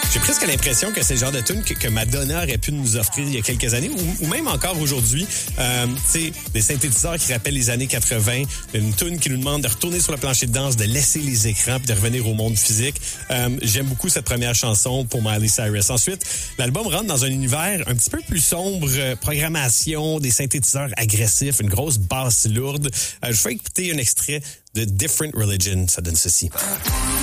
J'ai presque l'impression que c'est le genre de tune que Madonna aurait pu nous offrir il y a quelques années, ou même encore aujourd'hui. Tu sais, des synthétiseurs qui rappellent les années 80, une tune qui nous demande de retourner sur le plancher de danse, de laisser les écrans puis de revenir au monde physique. J'aime beaucoup cette première chanson pour Miley Cyrus. Ensuite, l'album rentre dans un univers un petit peu plus sombre, programmation, des synthétiseurs agressifs, une grosse basse lourde. Je fais écouter un extrait de Different Religion, ça donne ceci.